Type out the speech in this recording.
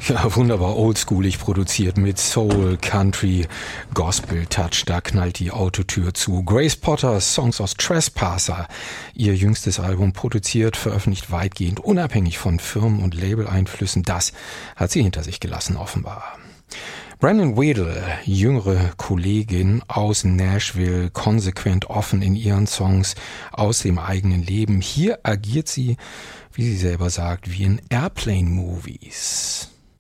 Ja, wunderbar oldschoolig produziert mit Soul, Country, Gospel Touch. Da knallt die Autotür zu. Grace Potter, Songs aus Trespasser. Ihr jüngstes Album produziert, veröffentlicht weitgehend unabhängig von Firmen- und Label-Einflüssen. Das hat sie hinter sich gelassen, offenbar. Brandon Wedel, jüngere Kollegin aus Nashville, konsequent offen in ihren Songs aus dem eigenen Leben. Hier agiert sie, wie sie selber sagt, wie in Airplane-Movies.